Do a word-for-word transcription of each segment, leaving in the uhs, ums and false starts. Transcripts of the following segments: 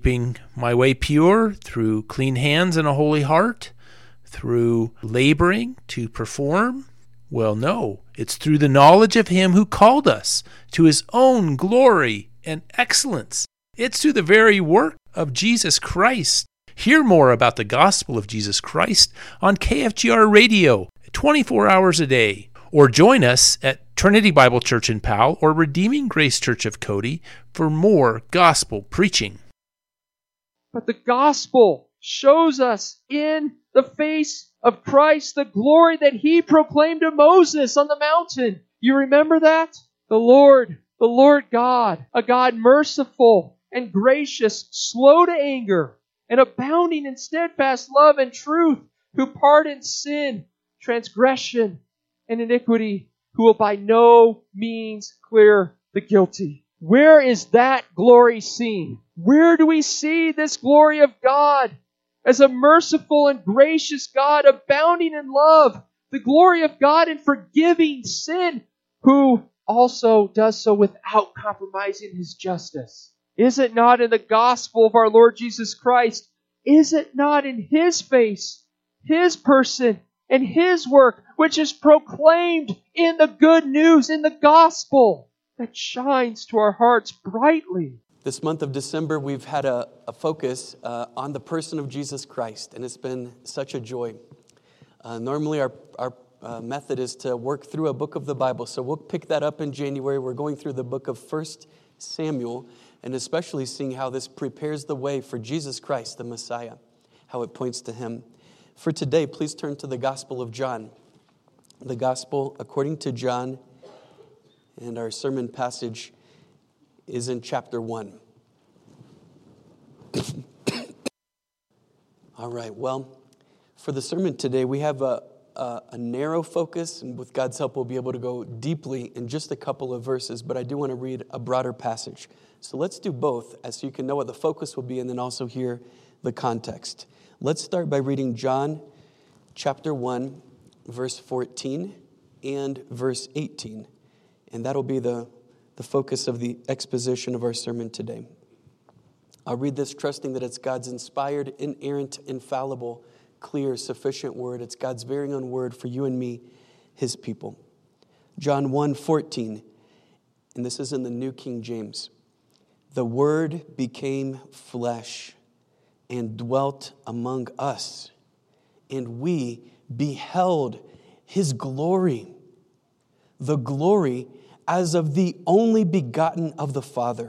keeping my way pure through clean hands and a holy heart, through laboring to perform? Well, no, it's through the knowledge of him who called us to his own glory and excellence. It's through the very work of Jesus Christ. Hear more about the gospel of Jesus Christ on K F G R Radio twenty-four hours a day, or join us at Trinity Bible Church in Powell or Redeeming Grace Church of Cody for more gospel preaching. But the gospel shows us in the face of Christ the glory that he proclaimed to Moses on the mountain. You remember that? The Lord, the Lord God, a God merciful and gracious, slow to anger, and abounding in steadfast love and truth, who pardons sin, transgression, and iniquity, who will by no means clear the guilty. Where is that glory seen? Where do we see this glory of God as a merciful and gracious God, abounding in love? The glory of God in forgiving sin, who also does so without compromising his justice. Is it not in the gospel of our Lord Jesus Christ? Is it not in his face, his person, and his work, which is proclaimed in the good news, in the gospel, that shines to our hearts brightly? This month of December, we've had a, a focus uh, on the person of Jesus Christ, and it's been such a joy. Uh, normally, our, our uh, method is to work through a book of the Bible, so we'll pick that up in January. We're going through the book of First Samuel, and especially seeing how this prepares the way for Jesus Christ, the Messiah, how it points to him. For today, please turn to the Gospel of John. The Gospel according to John, and our sermon passage is in chapter one. All right, well, for the sermon today, we have a, a, a narrow focus, and with God's help, we'll be able to go deeply in just a couple of verses, but I do want to read a broader passage. So let's do both, as so you can know what the focus will be, and then also hear the context. Let's start by reading John chapter one, verse fourteen and verse eighteen. And that'll be the, the focus of the exposition of our sermon today. I'll read this trusting that it's God's inspired, inerrant, infallible, clear, sufficient word. It's God's very own word for you and me, his people. John one fourteen, and this is in the New King James. The Word became flesh and dwelt among us, and we beheld his glory, the glory as of the only begotten of the Father,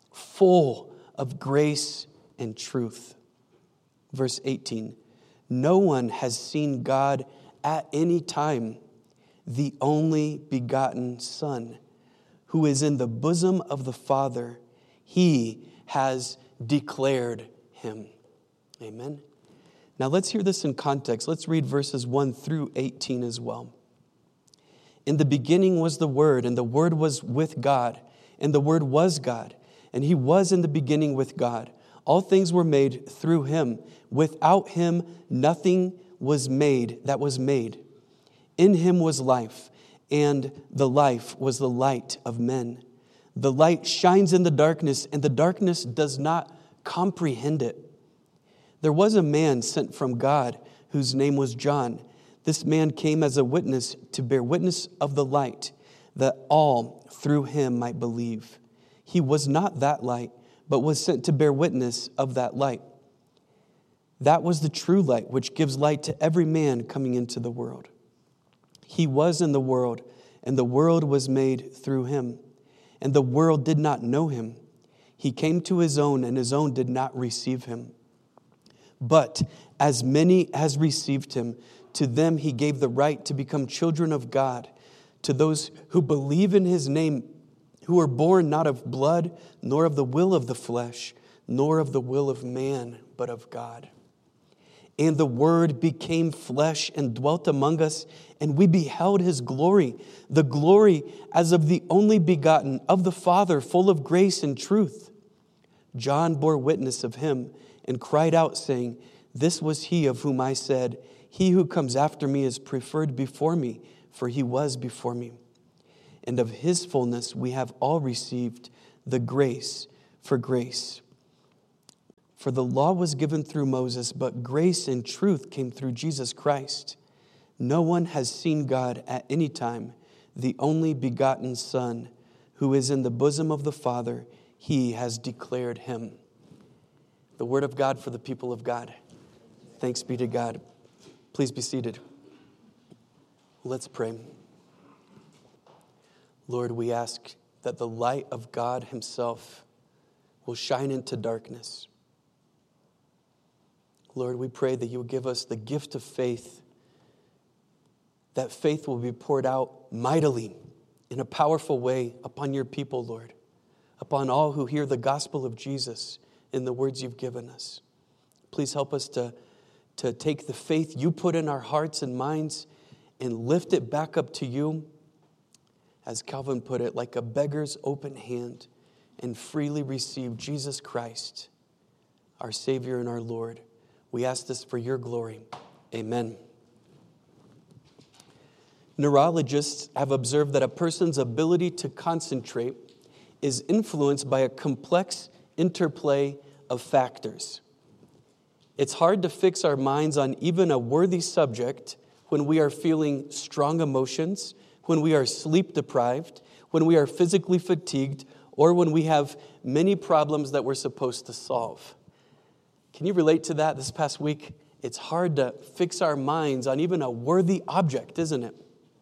full of grace and truth. Verse eighteen, no one has seen God at any time, the only begotten Son, who is in the bosom of the Father, he has declared him. Amen. Now let's hear this in context. Let's read verses one through eighteen as well. In the beginning was the Word, and the Word was with God, and the Word was God, and he was in the beginning with God. All things were made through him. Without him, nothing was made that was made. In him was life, and the life was the light of men. The light shines in the darkness, and the darkness does not comprehend it. There was a man sent from God whose name was John. This man came as a witness to bear witness of the light, that all through him might believe. He was not that light, but was sent to bear witness of that light. That was the true light, which gives light to every man coming into the world. He was in the world, and the world was made through him, and the world did not know him. He came to his own, and his own did not receive him. But as many as received him, to them he gave the right to become children of God, to those who believe in his name, who are born not of blood, nor of the will of the flesh, nor of the will of man, but of God. And the Word became flesh and dwelt among us, and we beheld his glory, the glory as of the only begotten of the Father, full of grace and truth. John bore witness of him and cried out, saying, this was he of whom I said, he who comes after me is preferred before me, for he was before me. And of his fullness we have all received the grace for grace. For the law was given through Moses, but grace and truth came through Jesus Christ. No one has seen God at any time. The only begotten Son, who is in the bosom of the Father, he has declared him." The word of God for the people of God. Thanks be to God. Please be seated. Let's pray. Lord, we ask that the light of God himself will shine into darkness. Lord, we pray that you will give us the gift of faith, that faith will be poured out mightily in a powerful way upon your people, Lord, upon all who hear the gospel of Jesus in the words you've given us. Please help us to, to take the faith you put in our hearts and minds and lift it back up to you, as Calvin put it, like a beggar's open hand, and freely receive Jesus Christ, our Savior and our Lord. We ask this for your glory. Amen. Neurologists have observed that a person's ability to concentrate is influenced by a complex interplay of factors. It's hard to fix our minds on even a worthy subject when we are feeling strong emotions, when we are sleep deprived, when we are physically fatigued, or when we have many problems that we're supposed to solve. Can you relate to that this past week? It's hard to fix our minds on even a worthy object, isn't it?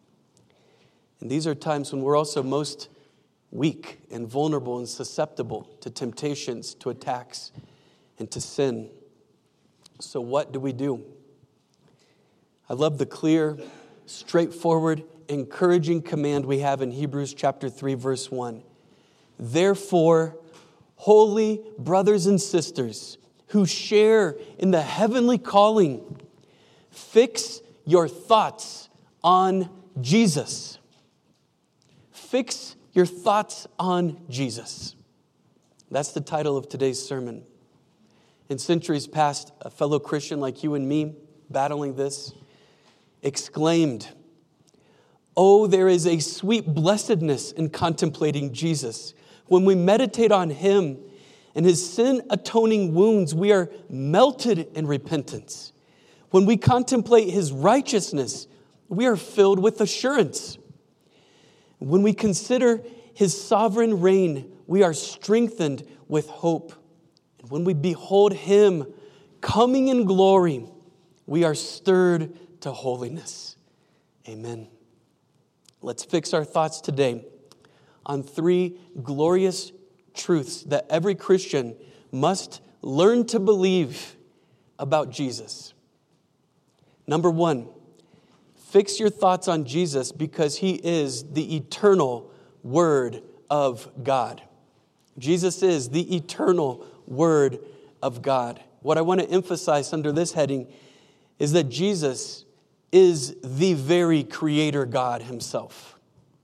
And these are times when we're also most weak and vulnerable and susceptible to temptations, to attacks, and to sin. So what do we do? I love the clear, straightforward, encouraging command we have in Hebrews chapter three, verse one. Therefore, holy brothers and sisters who share in the heavenly calling, fix your thoughts on Jesus. Fix your thoughts on Jesus. That's the title of today's sermon. In centuries past, a fellow Christian like you and me, battling this, exclaimed, "Oh, there is a sweet blessedness in contemplating Jesus. When we meditate on him and his sin-atoning wounds, we are melted in repentance. When we contemplate his righteousness, we are filled with assurance. When we consider his sovereign reign, we are strengthened with hope. And when we behold him coming in glory, we are stirred to holiness." Amen. Let's fix our thoughts today on three glorious truths that every Christian must learn to believe about Jesus. Number one, fix your thoughts on Jesus because he is the eternal Word of God. Jesus is the eternal Word of God. What I want to emphasize under this heading is that Jesus is the very Creator God himself.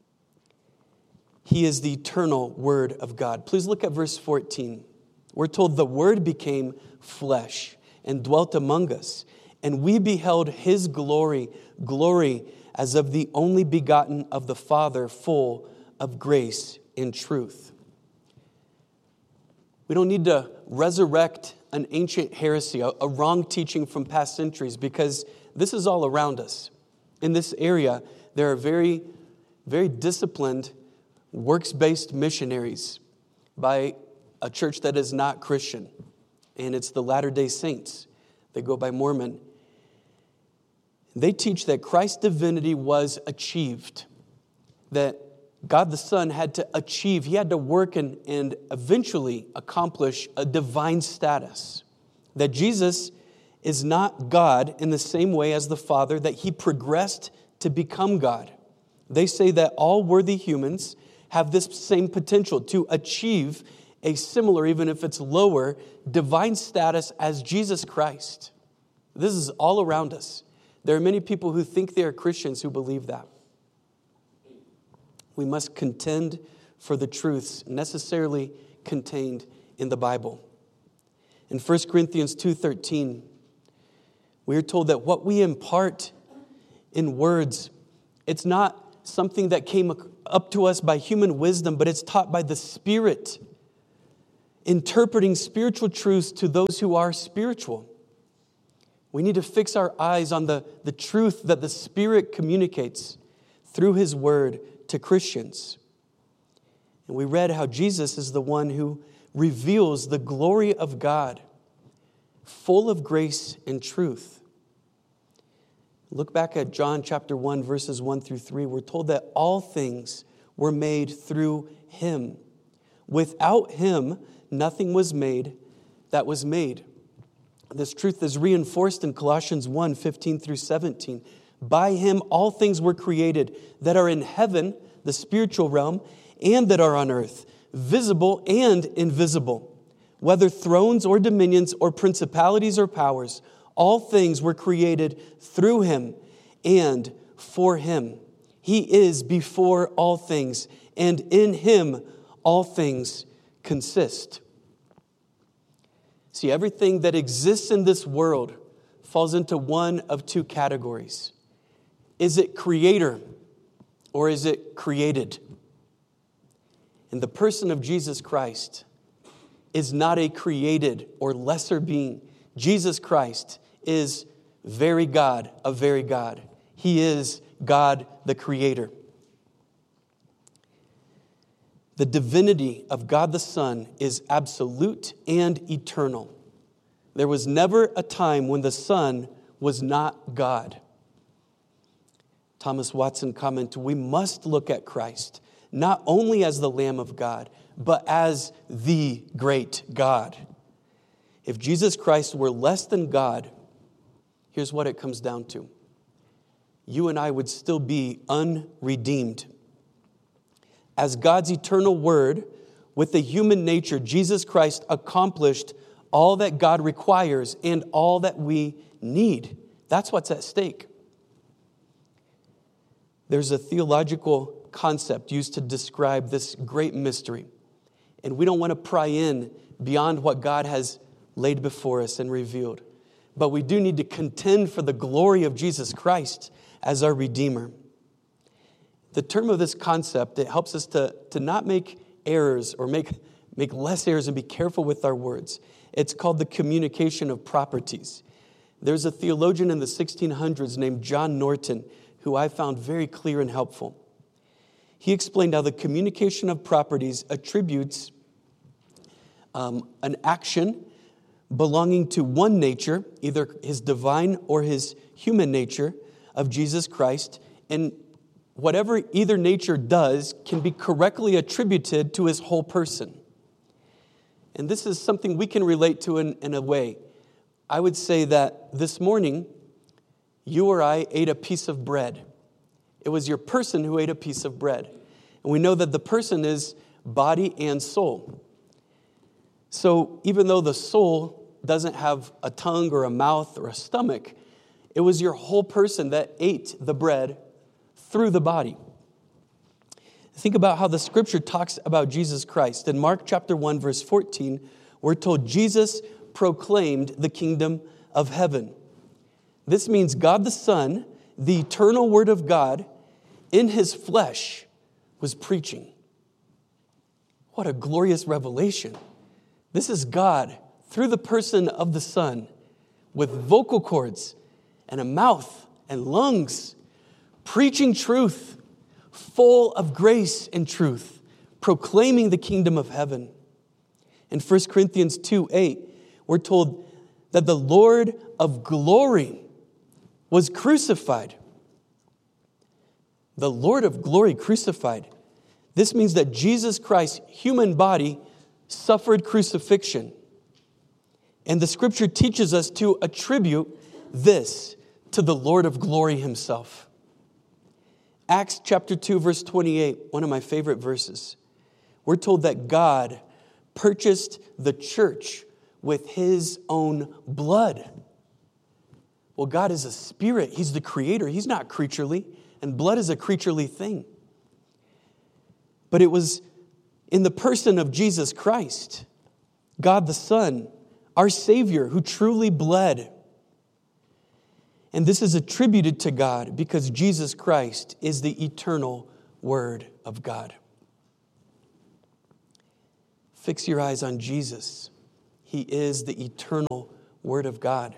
He is the eternal Word of God. Please look at verse fourteen. We're told the Word became flesh and dwelt among us, and we beheld his glory, glory as of the only begotten of the Father, full of grace and truth. We don't need to resurrect an ancient heresy, a, a wrong teaching from past centuries, because this is all around us. In this area, there are very, very disciplined, works-based missionaries by a church that is not Christian, and it's the Latter-day Saints. They go by Mormon. They teach that Christ's divinity was achieved, that God the Son had to achieve, he had to work and, and eventually accomplish a divine status. That Jesus is not God in the same way as the Father, that he progressed to become God. They say that all worthy humans have this same potential to achieve a similar, even if it's lower, divine status as Jesus Christ. This is all around us. There are many people who think they are Christians who believe that. We must contend for the truths necessarily contained in the Bible. In First Corinthians two thirteen, we are told that what we impart in words, it's not something that came up to us by human wisdom, but it's taught by the Spirit. interpreting spiritual truths to those who are spiritual. We need to fix our eyes on the, the truth that the Spirit communicates through His Word to Christians. And we read how Jesus is the one who reveals the glory of God, full of grace and truth. Look back at John chapter one, verses one through three. We're told that all things were made through Him. Without Him, nothing was made that was made. This truth is reinforced in Colossians one, fifteen through seventeen. By Him all things were created that are in heaven, the spiritual realm, and that are on earth, visible and invisible. Whether thrones or dominions or principalities or powers, all things were created through Him and for Him. He is before all things, and in Him all things consist. See, everything that exists in this world falls into one of two categories. Is it creator or is it created? And the person of Jesus Christ is not a created or lesser being. Jesus Christ is very God of very God. He is God the Creator. The divinity of God the Son is absolute and eternal. There was never a time when the Son was not God. Thomas Watson commented, we must look at Christ not only as the Lamb of God, but as the great God. If Jesus Christ were less than God, here's what it comes down to. You and I would still be unredeemed. As God's eternal Word, with the human nature, Jesus Christ accomplished all that God requires and all that we need. That's what's at stake. There's a theological concept used to describe this great mystery. And we don't want to pry in beyond what God has laid before us and revealed. But we do need to contend for the glory of Jesus Christ as our Redeemer. The term of this concept, it helps us to, to not make errors or make, make less errors and be careful with our words. It's called the communication of properties. There's a theologian in the sixteen hundreds named John Norton who I found very clear and helpful. He explained how the communication of properties attributes um, an action belonging to one nature, either His divine or His human nature of Jesus Christ, and whatever either nature does can be correctly attributed to His whole person. And this is something we can relate to in, in a way. I would say that this morning, you or I ate a piece of bread. It was your person who ate a piece of bread. And we know that the person is body and soul. So even though the soul doesn't have a tongue or a mouth or a stomach, it was your whole person that ate the bread through the body. Think about how the scripture talks about Jesus Christ. In Mark chapter one, verse fourteen, we're told Jesus proclaimed the kingdom of heaven. This means God the Son, the eternal Word of God, in His flesh, was preaching. What a glorious revelation. This is God, through the person of the Son, with vocal cords and a mouth and lungs, preaching truth, full of grace and truth, proclaiming the kingdom of heaven. In First Corinthians two eight, we're told that the Lord of glory was crucified. The Lord of glory crucified. This means that Jesus Christ's human body suffered crucifixion. And the scripture teaches us to attribute this to the Lord of glory Himself. Acts chapter two, verse twenty-eight, one of my favorite verses. We're told that God purchased the church with His own blood. Well, God is a spirit. He's the creator. He's not creaturely, and blood is a creaturely thing. But it was in the person of Jesus Christ, God the Son, our Savior, who truly bled. And this is attributed to God because Jesus Christ is the eternal Word of God. Fix your eyes on Jesus. He is the eternal Word of God.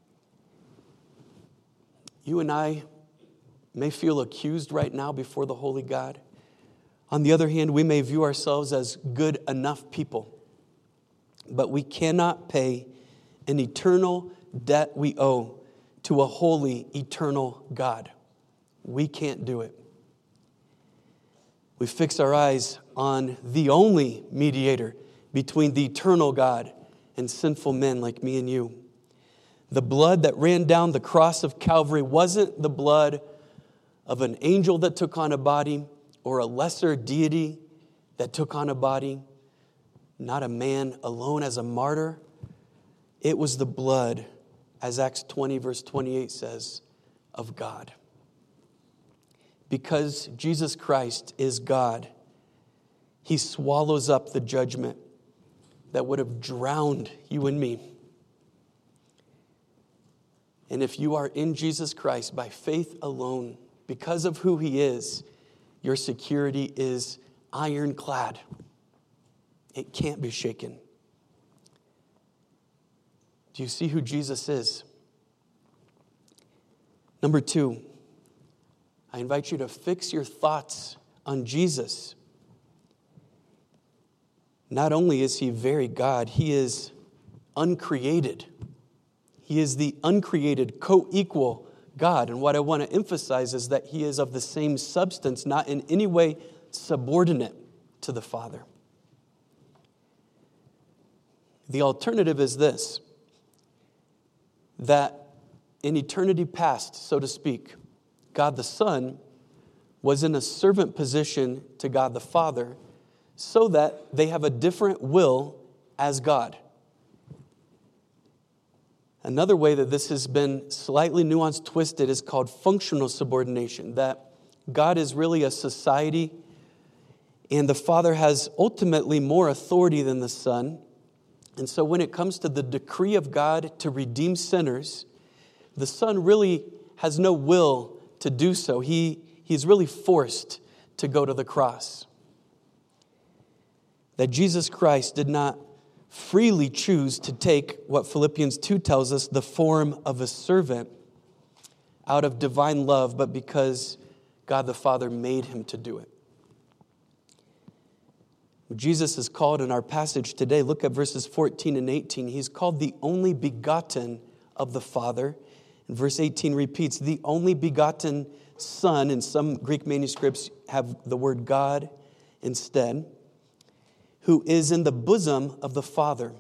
You and I may feel accused right now before the holy God. On the other hand, we may view ourselves as good enough people. But we cannot pay an eternal debt we owe to a holy, eternal God. We can't do it. We fix our eyes on the only mediator between the eternal God and sinful men like me and you. The blood that ran down the cross of Calvary wasn't the blood of an angel that took on a body or a lesser deity that took on a body. Not a man alone as a martyr. It was the blood, as Acts twenty verse twenty-eight says, of God. Because Jesus Christ is God, He swallows up the judgment that would have drowned you and me. And if you are in Jesus Christ by faith alone, because of who He is, your security is ironclad. It can't be shaken. Do you see who Jesus is? Number two, I invite you to fix your thoughts on Jesus. Not only is He very God, He is uncreated. He is the uncreated, co-equal God. And what I want to emphasize is that He is of the same substance, not in any way subordinate to the Father. The alternative is this, that in eternity past, so to speak, God the Son was in a servant position to God the Father so that they have a different will as God. Another way that this has been slightly nuanced, twisted, is called functional subordination, that God is really a society and the Father has ultimately more authority than the Son. And so when it comes to the decree of God to redeem sinners, the Son really has no will to do so. He, he's really forced to go to the cross. That Jesus Christ did not freely choose to take what Philippians two tells us, the form of a servant out of divine love, but because God the Father made Him to do it. Jesus is called in our passage today, look at verses fourteen and eighteen. He's called the only begotten of the Father. And verse eighteen repeats, the only begotten Son. And some Greek manuscripts have the word God instead, who is in the bosom of the Father.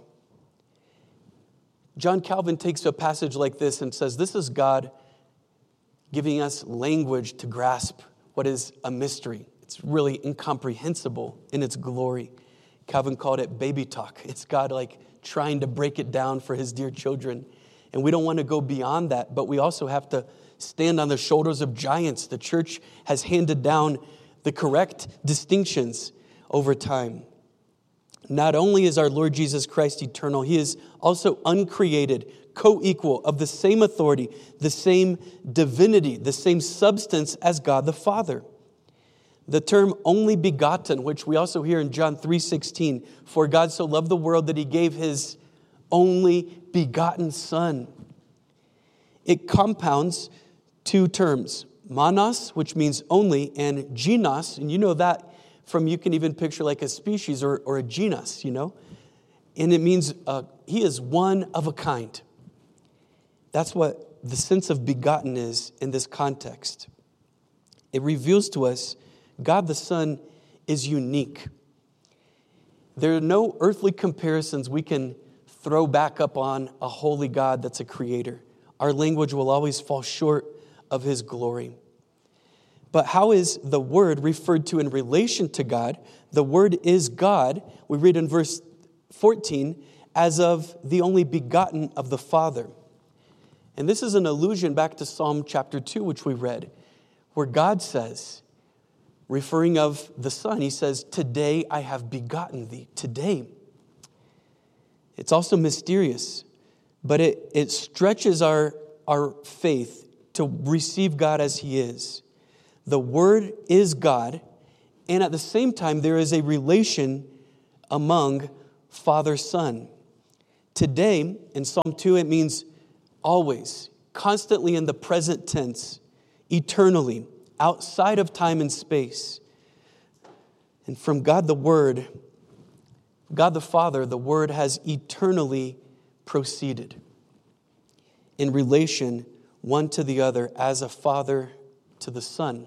John Calvin takes a passage like this and says, this is God giving us language to grasp what is a mystery. It's really incomprehensible in its glory. Calvin called it baby talk. It's God like trying to break it down for His dear children. And we don't want to go beyond that, but we also have to stand on the shoulders of giants. The church has handed down the correct distinctions over time. Not only is our Lord Jesus Christ eternal, He is also uncreated, co-equal, of the same authority, the same divinity, the same substance as God the Father. The term only begotten, which we also hear in John three sixteen, for God so loved the world that He gave His only begotten Son. It compounds two terms, monos, which means only, and genos, and you know that from, you can even picture like a species or, or a genus, you know, and it means uh, He is one of a kind. That's what the sense of begotten is in this context. It reveals to us God the Son is unique. There are no earthly comparisons we can throw back up on a holy God that's a creator. Our language will always fall short of His glory. But how is the Word referred to in relation to God? The Word is God. We read in verse fourteen, as of the only begotten of the Father. And this is an allusion back to Psalm chapter two, which we read, where God says, referring of the Son, He says, today I have begotten thee. Today. It's also mysterious, but it, it stretches our, our faith to receive God as He is. The Word is God, and at the same time, there is a relation among Father, Son. Today, in Psalm two, it means always, constantly in the present tense, eternally, outside of time and space. And from God the Word, God the Father, the Word has eternally proceeded in relation one to the other as a father to the Son.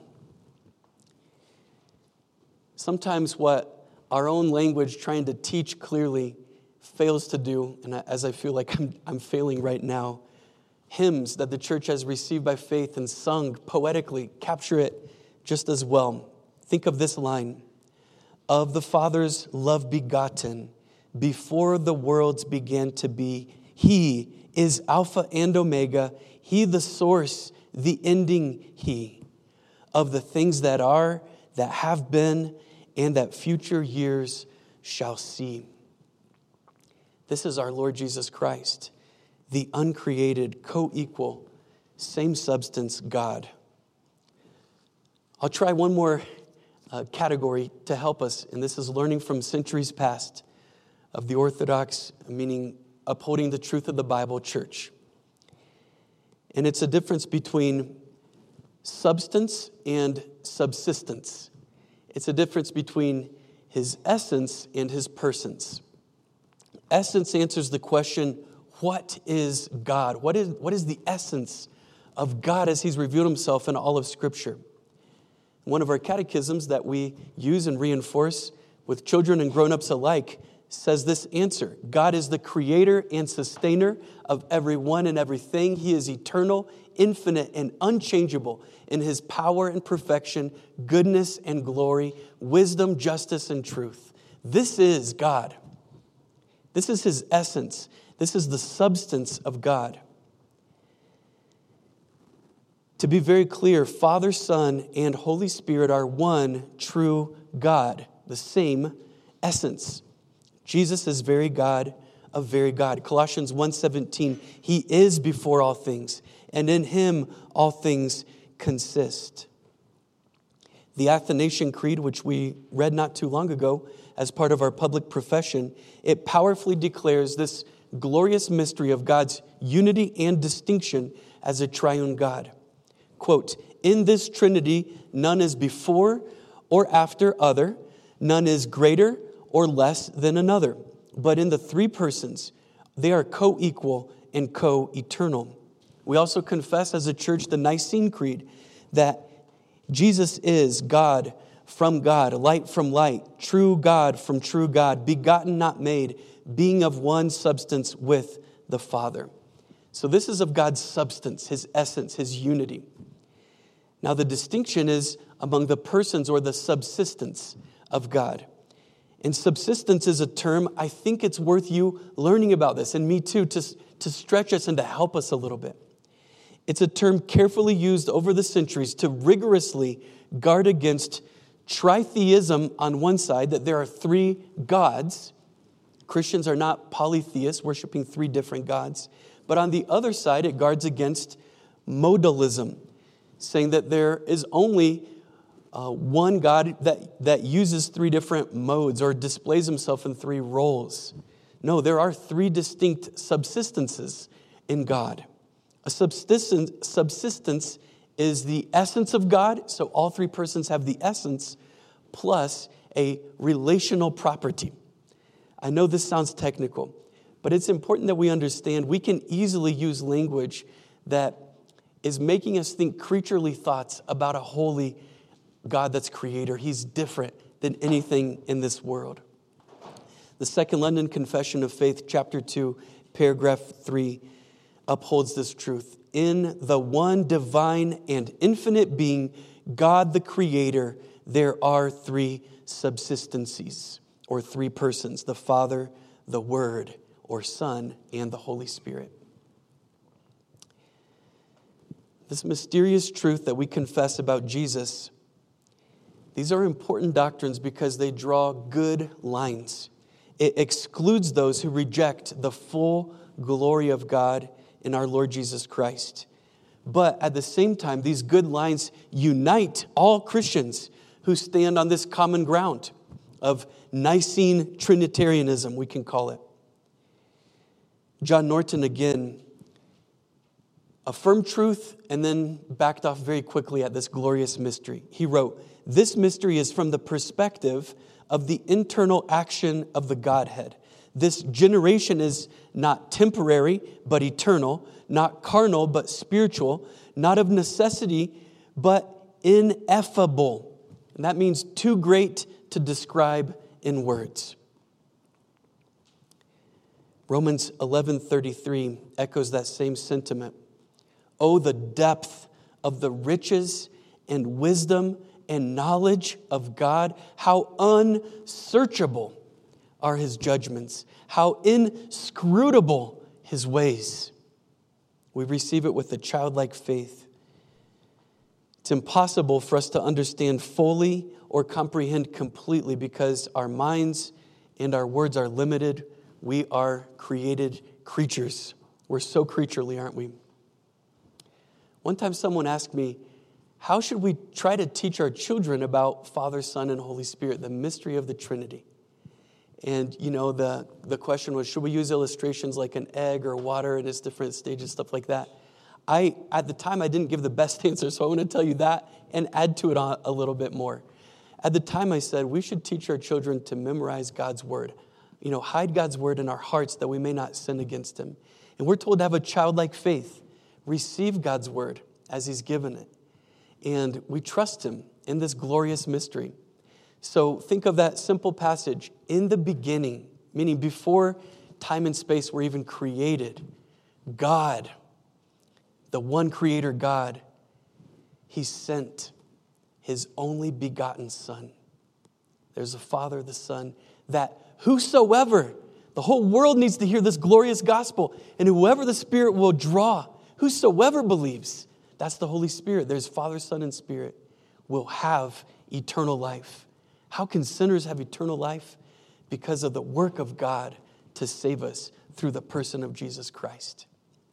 Sometimes what our own language trying to teach clearly fails to do, and as I feel like I'm, I'm failing right now, hymns that the church has received by faith and sung poetically capture it just as well. Think of this line: of the Father's love begotten, before the worlds began to be, He is Alpha and Omega, He the source, the ending He, of the things that are, that have been, and that future years shall see. This is our Lord Jesus Christ, the uncreated, co-equal, same substance God. I'll try one more uh, category to help us, and this is learning from centuries past of the Orthodox, meaning upholding the truth of the Bible church. And it's a difference between substance and subsistence. It's a difference between His essence and His persons. Essence answers the question, what is God? What is, what is the essence of God as He's revealed Himself in all of Scripture? One of our catechisms that we use and reinforce with children and grown-ups alike says this answer: God is the creator and sustainer of everyone and everything. He is eternal, infinite, and unchangeable in His power and perfection, goodness and glory, wisdom, justice, and truth. This is God. This is His essence. This is the substance of God. To be very clear, Father, Son, and Holy Spirit are one true God, the same essence. Jesus is very God of very God. Colossians one seventeen, He is before all things, and in Him all things consist. The Athanasian Creed, which we read not too long ago as part of our public profession, it powerfully declares this glorious mystery of God's unity and distinction as a triune God. Quote, in this Trinity, none is before or after other, none is greater or less than another. But in the three persons, they are co-equal and co-eternal. We also confess as a church the Nicene Creed that Jesus is God from God, light from light, true God from true God, begotten, not made, being of one substance with the Father. So this is of God's substance, His essence, His unity. Now the distinction is among the persons or the subsistence of God. And subsistence is a term, I think it's worth you learning about this, and me too, to, to stretch us and to help us a little bit. It's a term carefully used over the centuries to rigorously guard against tritheism on one side, that there are three gods. Christians are not polytheists, worshiping three different gods. But on the other side, it guards against modalism, saying that there is only uh, one God that, that uses three different modes or displays Himself in three roles. No, there are three distinct subsistences in God. A subsistence, subsistence is the essence of God, so all three persons have the essence, plus a relational property. I know this sounds technical, but it's important that we understand we can easily use language that is making us think creaturely thoughts about a holy God that's creator. He's different than anything in this world. The Second London Confession of Faith, chapter two, paragraph three, upholds this truth. In the one divine and infinite being, God the Creator, there are three subsistencies, or three persons: the Father, the Word, or Son, and the Holy Spirit. This mysterious truth that we confess about Jesus, these are important doctrines because they draw good lines. It excludes those who reject the full glory of God in our Lord Jesus Christ. But at the same time, these good lines unite all Christians who stand on this common ground of Nicene Trinitarianism, we can call it. John Norton, again, affirmed truth and then backed off very quickly at this glorious mystery. He wrote, "This mystery is from the perspective of the internal action of the Godhead. This generation is not temporary, but eternal, not carnal, but spiritual, not of necessity, but ineffable." And that means too great to describe in words. Romans eleven thirty-three echoes that same sentiment. Oh, the depth of the riches and wisdom and knowledge of God. How unsearchable are his judgments. How inscrutable his ways. We receive it with a childlike faith. It's impossible for us to understand fully or comprehend completely because our minds and our words are limited. We are created creatures. We're so creaturely, aren't we? One time someone asked me, how should we try to teach our children about Father, Son, and Holy Spirit, the mystery of the Trinity? And, you know, the, the question was, should we use illustrations like an egg or water in its different stages, stuff like that? I, at the time, I didn't give the best answer, so I want to tell you that and add to it a, a little bit more. At the time, I said, we should teach our children to memorize God's word. You know, hide God's word in our hearts that we may not sin against him. And we're told to have a childlike faith. Receive God's word as he's given it. And we trust him in this glorious mystery. So think of that simple passage. In the beginning, meaning before time and space were even created, God, the one creator God, he sent his only begotten Son. There's the Father, the Son, that whosoever, the whole world needs to hear this glorious gospel, and whoever the Spirit will draw, whosoever believes, that's the Holy Spirit. There's Father, Son, and Spirit, will have eternal life. How can sinners have eternal life? Because of the work of God to save us through the person of Jesus Christ.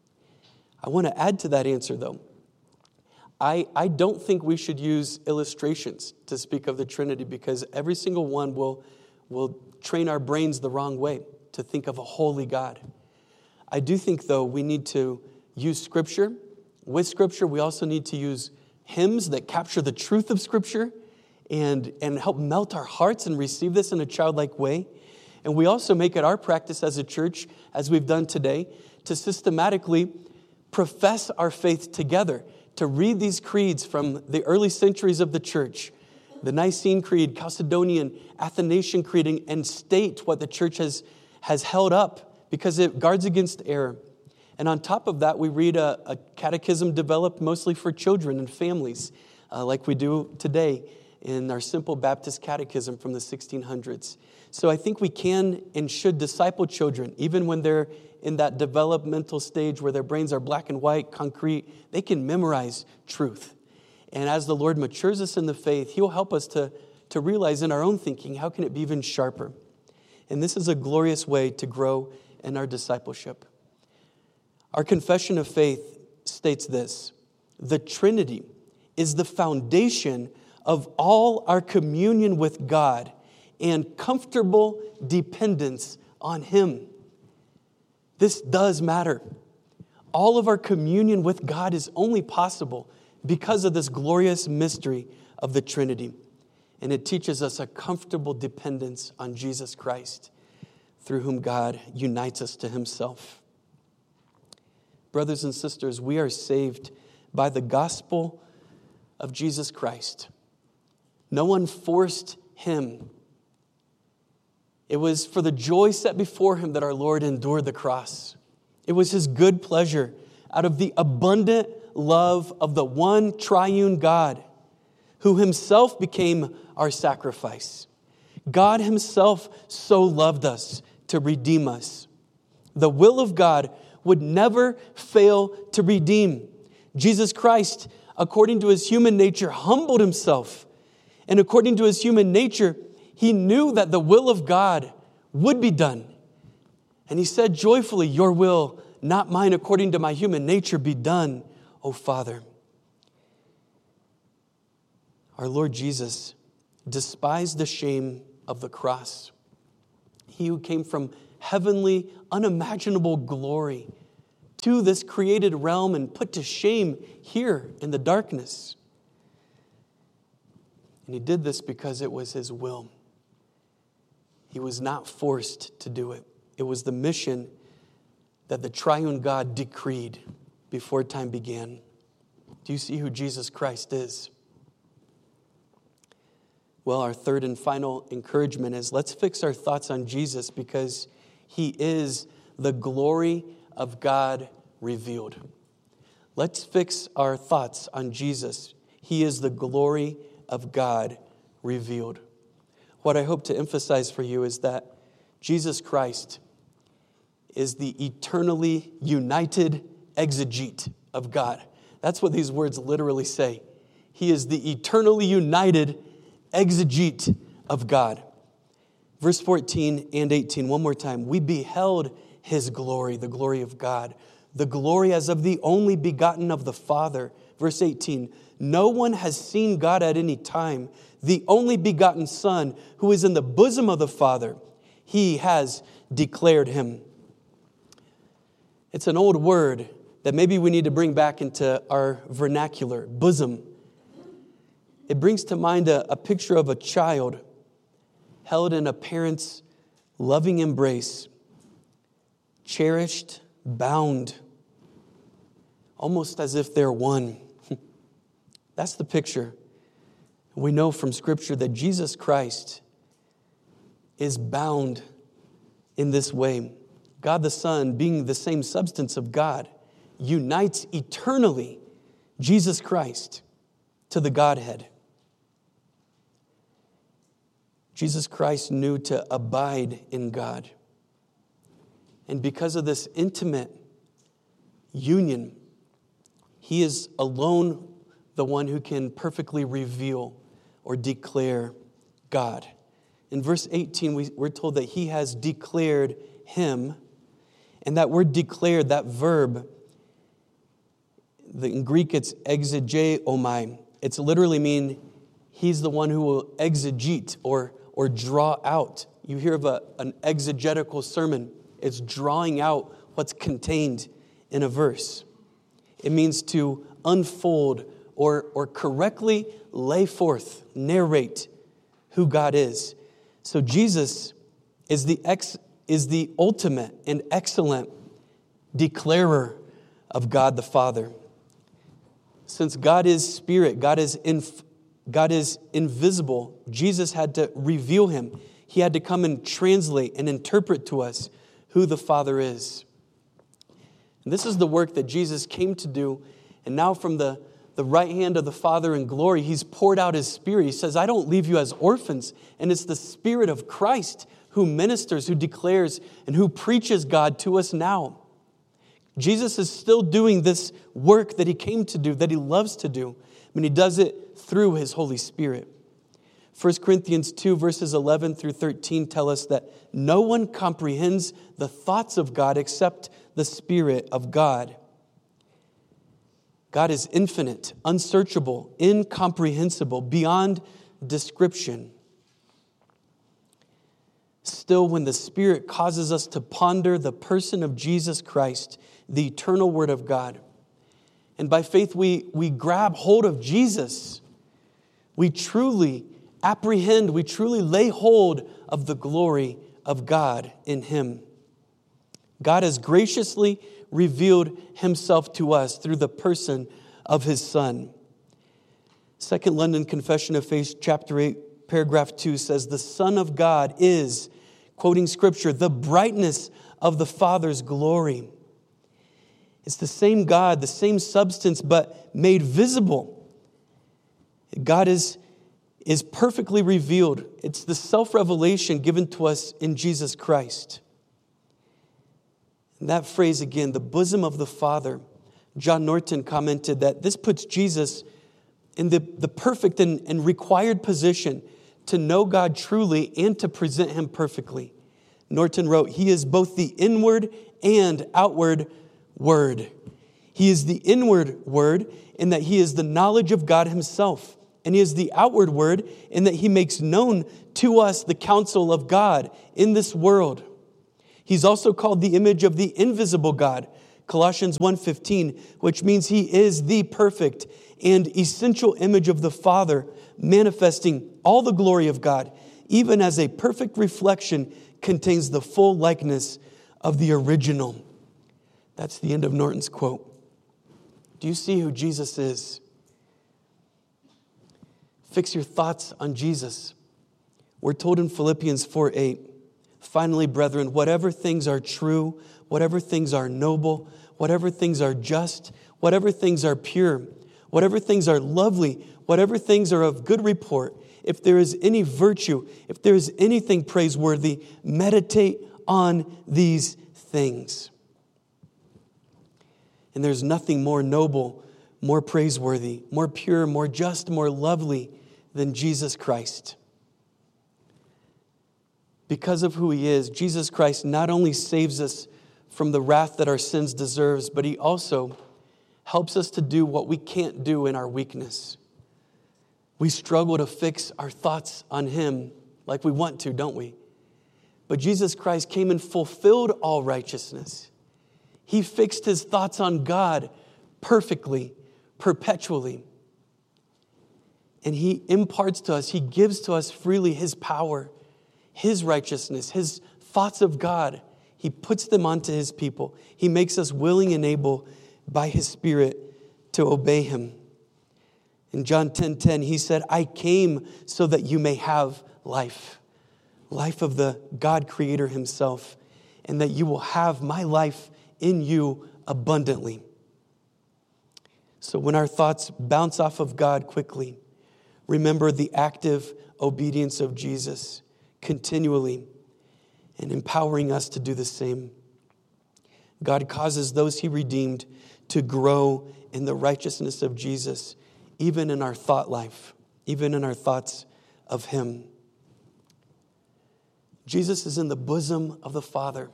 I want to add to that answer, though. I, I don't think we should use illustrations to speak of the Trinity because every single one will, will train our brains the wrong way to think of a holy God. I do think, though, we need to use Scripture. With Scripture, we also need to use hymns that capture the truth of Scripture and, and help melt our hearts and receive this in a childlike way. And we also make it our practice as a church, as we've done today, to systematically profess our faith together, to read these creeds from the early centuries of the church, the Nicene Creed, Chalcedonian, Athanasian Creed, and state what the church has, has held up because it guards against error. And on top of that, we read a, a catechism developed mostly for children and families, uh, like we do today in our simple Baptist catechism from the sixteen hundreds. So I think we can and should disciple children, even when they're in that developmental stage where their brains are black and white, concrete. They can memorize truth. And as the Lord matures us in the faith, he'll help us to, to realize in our own thinking, how can it be even sharper? And this is a glorious way to grow in our discipleship. Our confession of faith states this: the Trinity is the foundation of all our communion with God and comfortable dependence on him. This does matter. All of our communion with God is only possible because of this glorious mystery of the Trinity. And it teaches us a comfortable dependence on Jesus Christ, through whom God unites us to himself. Brothers and sisters, we are saved by the gospel of Jesus Christ. No one forced him. It was for the joy set before him that our Lord endured the cross. It was his good pleasure out of the abundant love of the one triune God, who himself became our sacrifice. God himself so loved us to redeem us. The will of God would never fail to redeem. Jesus Christ, according to his human nature, humbled himself. And according to his human nature, he knew that the will of God would be done. And he said joyfully, "Your will, not mine, according to my human nature, be done, O Father." Our Lord Jesus despised the shame of the cross. He who came from heavenly, unimaginable glory to this created realm and put to shame here in the darkness. And he did this because it was his will. He was not forced to do it. It was the mission that the triune God decreed before time began. Do you see who Jesus Christ is? Well, our third and final encouragement is let's fix our thoughts on Jesus because he is the glory of God revealed. Let's fix our thoughts on Jesus. He is the glory of God revealed. What I hope to emphasize for you is that Jesus Christ is the eternally united exegete of God. That's what these words literally say. He is the eternally united exegete of God. Verse fourteen and eighteen, one more time. We beheld his glory, the glory of God, the glory as of the only begotten of the Father. Verse eighteen, no one has seen God at any time. The only begotten Son who is in the bosom of the Father, he has declared him. It's an old word that maybe we need to bring back into our vernacular, bosom. It brings to mind a, a picture of a child held in a parent's loving embrace, cherished, bound, almost as if they're one. That's the picture. We know from Scripture that Jesus Christ is bound in this way. God the Son, being the same substance of God, unites eternally Jesus Christ to the Godhead. Jesus Christ knew to abide in God. And because of this intimate union, he is alone the one who can perfectly reveal or declare God. In verse eighteen, we, we're told that he has declared him. And that word declared, that verb, the, in Greek it's exegeomai. It's literally mean he's the one who will exegete or, or draw out. You hear of a, an exegetical sermon. It's drawing out what's contained in a verse. It means to unfold or, or correctly lay forth, narrate who God is. So Jesus is the ex, is the ultimate and excellent declarer of God the Father. Since God is spirit, God is inf, God is invisible, Jesus had to reveal him. He had to come and translate and interpret to us who the Father is. And this is the work that Jesus came to do. And now from the, the right hand of the Father in glory, he's poured out his Spirit. He says, I don't leave you as orphans. And it's the Spirit of Christ who ministers, who declares, and who preaches God to us now. Jesus is still doing this work that he came to do, that he loves to do. And he does it through his Holy Spirit. First Corinthians two, verses eleven through thirteen tell us that no one comprehends the thoughts of God except the Spirit of God. God is infinite, unsearchable, incomprehensible, beyond description. Still, when the Spirit causes us to ponder the person of Jesus Christ, the eternal Word of God, and by faith we, we grab hold of Jesus, we truly apprehend, we truly lay hold of the glory of God in him. God has graciously revealed himself to us through the person of his Son. Second London Confession of Faith, chapter eight, paragraph two says, the Son of God is, quoting Scripture, the brightness of the Father's glory. It's the same God, the same substance, but made visible. God is is perfectly revealed. It's the self-revelation given to us in Jesus Christ. And that phrase again, the bosom of the Father. John Norton commented that this puts Jesus in the, the perfect and, and required position to know God truly and to present him perfectly. Norton wrote, he is both the inward and outward Word. He is the inward Word in that he is the knowledge of God himself. And he is the outward Word in that he makes known to us the counsel of God in this world. He's also called the image of the invisible God, Colossians one fifteen, which means he is the perfect and essential image of the Father, manifesting all the glory of God, even as a perfect reflection contains the full likeness of the original. That's the end of Norton's quote. Do you see who Jesus is? Fix your thoughts on Jesus. We're told in Philippians four eight, finally, brethren, whatever things are true, whatever things are noble, whatever things are just, whatever things are pure, whatever things are lovely, whatever things are of good report, if there is any virtue, if there is anything praiseworthy, meditate on these things. And there's nothing more noble, more praiseworthy, more pure, more just, more lovely than Jesus Christ. Because of who he is, Jesus Christ not only saves us from the wrath that our sins deserves, but he also helps us to do what we can't do in our weakness. We struggle to fix our thoughts on him like we want to, don't we? But Jesus Christ came and fulfilled all righteousness. He fixed his thoughts on God perfectly, perpetually. And he imparts to us, he gives to us freely his power, his righteousness, his thoughts of God. He puts them onto his people. He makes us willing and able by his Spirit to obey him. In John ten ten, he said, I came so that you may have life. Life of the God Creator himself. And that you will have my life in you abundantly. So when our thoughts bounce off of God quickly, remember the active obedience of Jesus continually and empowering us to do the same. God causes those he redeemed to grow in the righteousness of Jesus, even in our thought life, even in our thoughts of him. Jesus is in the bosom of the Father.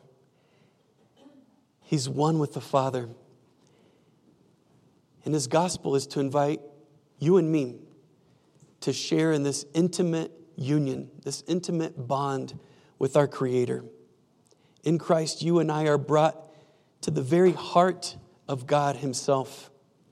He's one with the Father. And his gospel is to invite you and me to share in this intimate union, this intimate bond with our Creator. In Christ, you and I are brought to the very heart of God himself.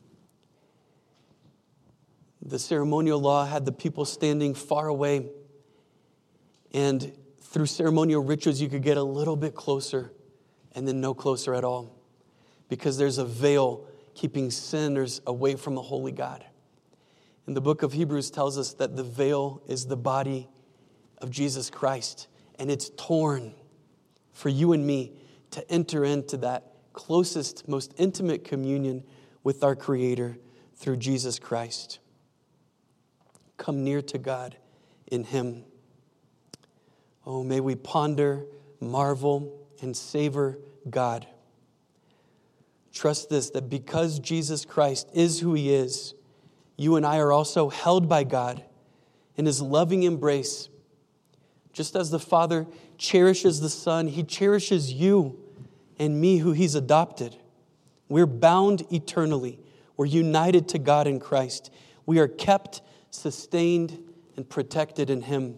The ceremonial law had the people standing far away. And through ceremonial rituals, you could get a little bit closer and then no closer at all. Because there's a veil keeping sinners away from the holy God. And the book of Hebrews tells us that the veil is the body of Jesus Christ. And it's torn for you and me to enter into that closest, most intimate communion with our Creator through Jesus Christ. Come near to God in him. Oh, may we ponder, marvel, and savor God. Trust this, that because Jesus Christ is who he is, you and I are also held by God in his loving embrace. Just as the Father cherishes the Son, he cherishes you and me who he's adopted. We're bound eternally. We're united to God in Christ. We are kept, sustained, and protected in him.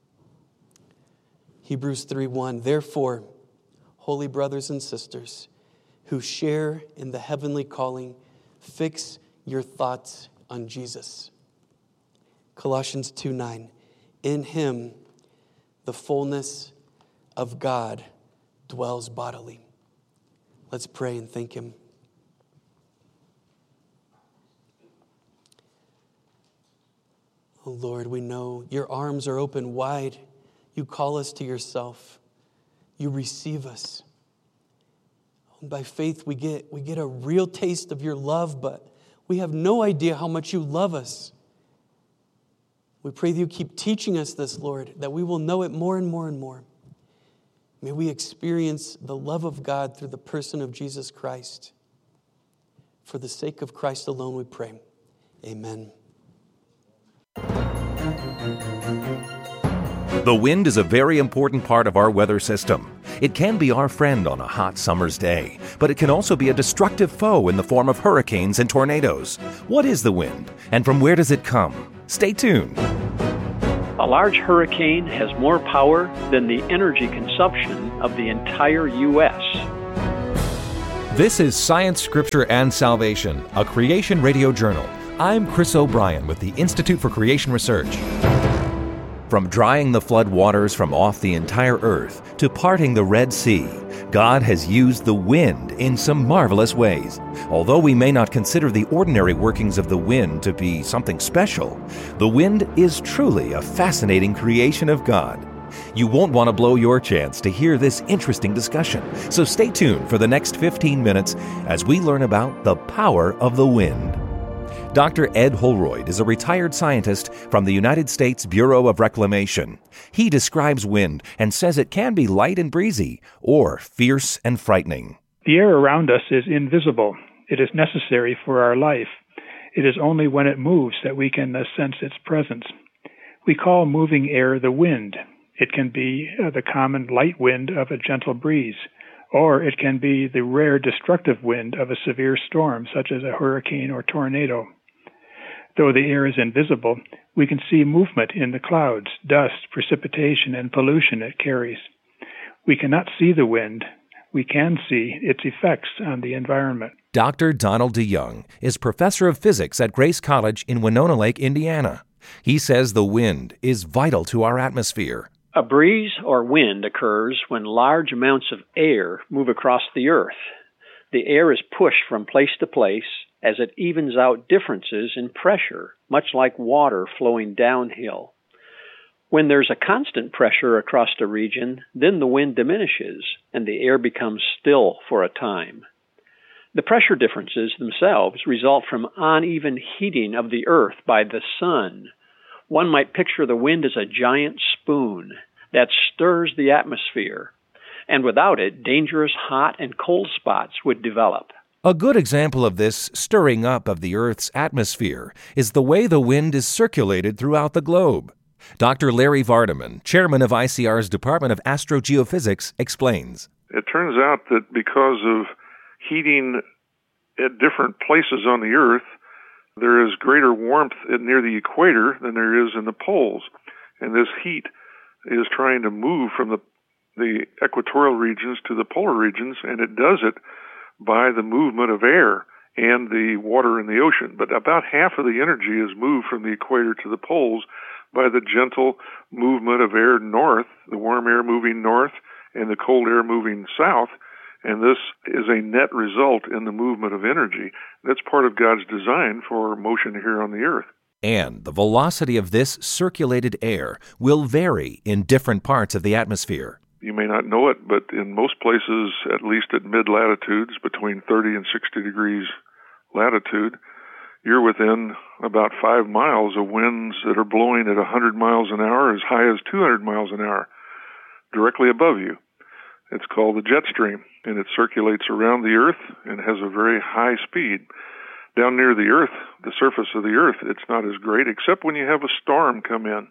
Hebrews three one, therefore, holy brothers and sisters who share in the heavenly calling, fix your thoughts on Jesus. Colossians two nine, in him the fullness of God dwells bodily. Let's pray and thank him. Oh Lord, we know your arms are open wide. You call us to yourself. You receive us. By faith, we get, we get a real taste of your love, but we have no idea how much you love us. We pray that you keep teaching us this, Lord, that we will know it more and more and more. May we experience the love of God through the person of Jesus Christ. For the sake of Christ alone, we pray. Amen. The wind is a very important part of our weather system. It can be our friend on a hot summer's day, but it can also be a destructive foe in the form of hurricanes and tornadoes. What is the wind, and from where does it come? Stay tuned. A large hurricane has more power than the energy consumption of the entire U S This is Science, Scripture, and Salvation, a Creation Radio Journal. I'm Chris O'Brien with the Institute for Creation Research. From drying the flood waters from off the entire earth to parting the Red Sea, God has used the wind in some marvelous ways. Although we may not consider the ordinary workings of the wind to be something special, the wind is truly a fascinating creation of God. You won't want to blow your chance to hear this interesting discussion, so stay tuned for the next fifteen minutes as we learn about the power of the wind. Doctor Ed Holroyd is a retired scientist from the United States Bureau of Reclamation. He describes wind and says it can be light and breezy or fierce and frightening. The air around us is invisible. It is necessary for our life. It is only when it moves that we can sense its presence. We call moving air the wind. It can be the common light wind of a gentle breeze, or it can be the rare destructive wind of a severe storm, such as a hurricane or tornado. Though the air is invisible, we can see movement in the clouds, dust, precipitation, and pollution it carries. We cannot see the wind. We can see its effects on the environment. Doctor Donald DeYoung is professor of physics at Grace College in Winona Lake, Indiana. He says the wind is vital to our atmosphere. A breeze or wind occurs when large amounts of air move across the earth. The air is pushed from place to place as it evens out differences in pressure, much like water flowing downhill. When there's a constant pressure across a region, then the wind diminishes and the air becomes still for a time. The pressure differences themselves result from uneven heating of the earth by the sun. One might picture the wind as a giant spoon that stirs the atmosphere, and without it, dangerous hot and cold spots would develop. A good example of this stirring up of the Earth's atmosphere is the way the wind is circulated throughout the globe. Doctor Larry Vardaman, chairman of I C R's Department of Astrogeophysics, explains. It turns out that because of heating at different places on the Earth, there is greater warmth near the equator than there is in the poles. And this heat is trying to move from the, the equatorial regions to the polar regions, and it does it by the movement of air and the water in the ocean. But about half of the energy is moved from the equator to the poles by the gentle movement of air north, the warm air moving north and the cold air moving south. And this is a net result in the movement of energy. That's part of God's design for motion here on the earth. And the velocity of this circulated air will vary in different parts of the atmosphere. You may not know it, but in most places, at least at mid-latitudes, between thirty and sixty degrees latitude, you're within about five miles of winds that are blowing at one hundred miles an hour, as high as two hundred miles an hour, directly above you. It's called the jet stream, and it circulates around the Earth and has a very high speed. Down near the Earth, the surface of the Earth, it's not as great, except when you have a storm come in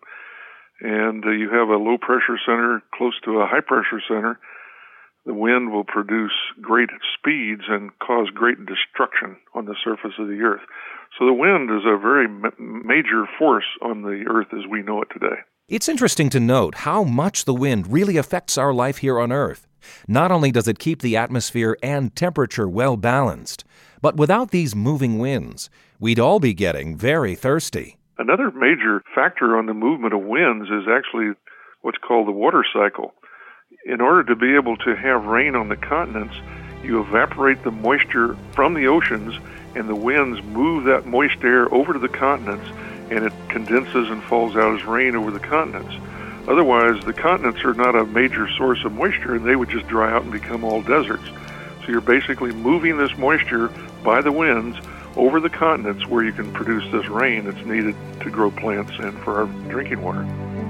and uh, you have a low-pressure center close to a high-pressure center. The wind will produce great speeds and cause great destruction on the surface of the Earth. So the wind is a very ma- major force on the Earth as we know it today. It's interesting to note how much the wind really affects our life here on Earth. Not only does it keep the atmosphere and temperature well balanced, but without these moving winds, we'd all be getting very thirsty. Another major factor on the movement of winds is actually what's called the water cycle. In order to be able to have rain on the continents, you evaporate the moisture from the oceans, and the winds move that moist air over to the continents, and it condenses and falls out as rain over the continents. Otherwise, the continents are not a major source of moisture, and they would just dry out and become all deserts. So you're basically moving this moisture by the winds over the continents where you can produce this rain that's needed to grow plants and for our drinking water.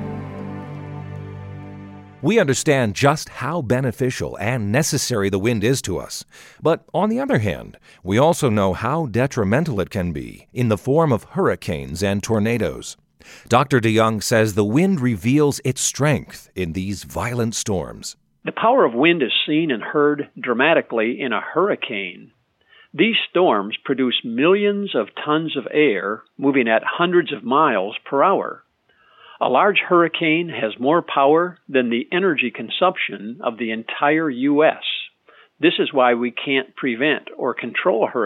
We understand just how beneficial and necessary the wind is to us. But on the other hand, we also know how detrimental it can be in the form of hurricanes and tornadoes. Doctor DeYoung says the wind reveals its strength in these violent storms. The power of wind is seen and heard dramatically in a hurricane. These storms produce millions of tons of air moving at hundreds of miles per hour. A large hurricane has more power than the energy consumption of the entire U S This is why we can't prevent or control hurricanes.